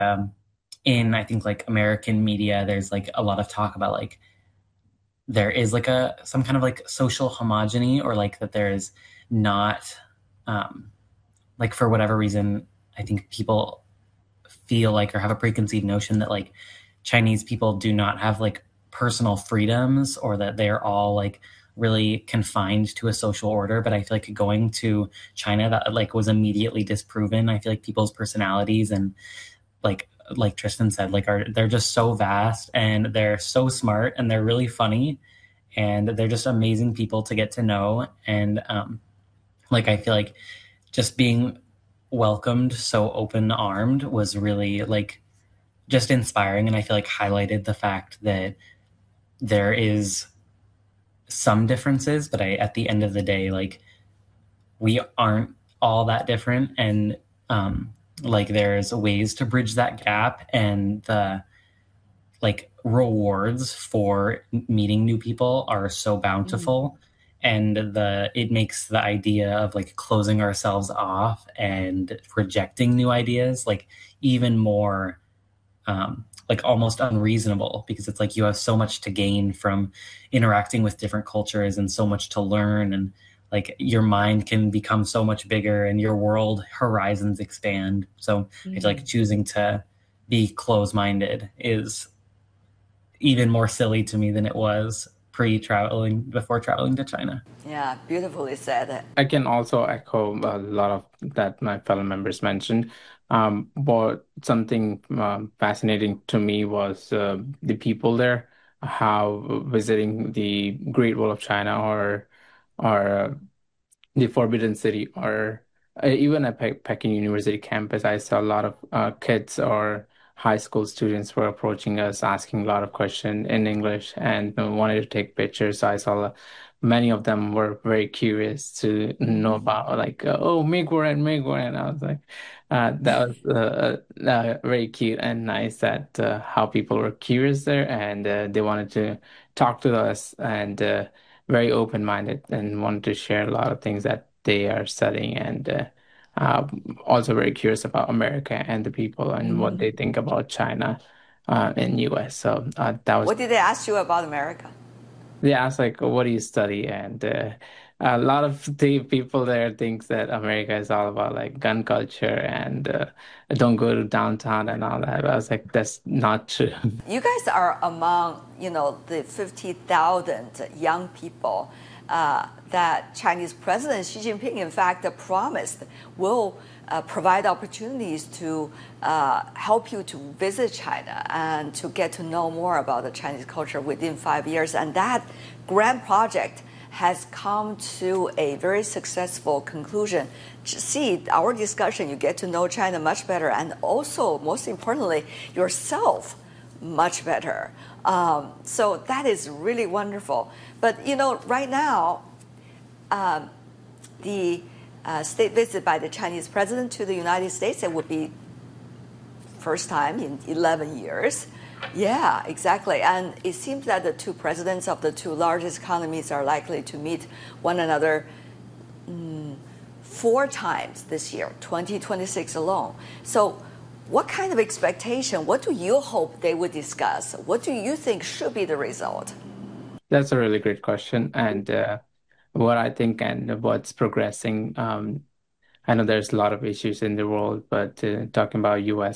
um, in I think like American media, there's like a lot of talk about like there is like a some kind of like social homogeny or like that there is not um, like for whatever reason, I think people feel like or have a preconceived notion that like Chinese people do not have like personal freedoms or that they're all like really confined to a social order. But I feel like going to China that like was immediately disproven. I feel like people's personalities and like Tristan said, like are they're just so vast and they're so smart and they're really funny and they're just amazing people to get to know. And like I feel like just being welcomed so open armed was really like just inspiring, and I feel like highlighted the fact that there is some differences, but I at the end of the day, like we aren't all that different, and like there's ways to bridge that gap, and the like rewards for meeting new people are so bountiful, and the it makes the idea of like closing ourselves off and rejecting new ideas like even more like almost unreasonable, because it's like you have so much to gain from interacting with different cultures and so much to learn, and like your mind can become so much bigger and your world horizons expand. So I feel like Mm. choosing to be close-minded is even more silly to me than it was pre-traveling before traveling to China. Yeah, beautifully said. I can also echo a lot of that my fellow members mentioned. But something fascinating to me was the people there, how visiting the Great Wall of China or the Forbidden City, or even at Peking University campus, I saw a lot of kids or high school students were approaching us, asking a lot of questions in English and wanted to take pictures. So I saw many of them were very curious to know Mm. about like, oh, Mingguan, Mingguan. And I was like, that was very cute and nice that how people were curious there and they wanted to talk to us and. Very open-minded and wanted to share a lot of things that they are studying and also very curious about America and the people and what Mm. they think about China and US. So that was What did they ask you about America? they asked like, "What do you study?" And a lot of the people there thinks that America is all about like gun culture and don't go to downtown and all that. But I was like, that's not true. You guys are among, the 50,000 young people that Chinese President Xi Jinping, in fact, promised will provide opportunities to help you to visit China and to get to know more about the Chinese culture within 5 years. And that grand project has come to a very successful conclusion. See, our discussion, you get to know China much better, and also, most importantly, yourself much better. So that is really wonderful. But right now, the state visit by the Chinese president to the United States, it would be first time in 11 years. Yeah, exactly. And it seems that the two presidents of the two largest economies are likely to meet one another 4 times this year, 2026 alone. So what kind of expectation, what do you hope they would discuss? What do you think should be the result? That's a really great question. And what I think and what's progressing, I know there's a lot of issues in the world, but talking about US